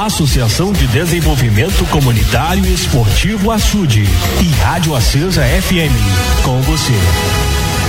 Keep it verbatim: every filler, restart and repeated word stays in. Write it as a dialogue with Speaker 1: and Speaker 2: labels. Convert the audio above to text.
Speaker 1: Associação de Desenvolvimento Comunitário e Esportivo Açude e Rádio Acesa F M, com você.